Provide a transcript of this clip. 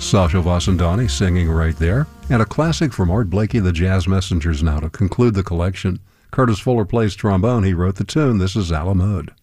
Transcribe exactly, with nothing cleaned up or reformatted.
Sasha Vasandani singing right there. And a classic from Art Blakey, The Jazz Messengers, now to conclude the collection. Curtis Fuller plays trombone. He wrote the tune. This is A La Mode.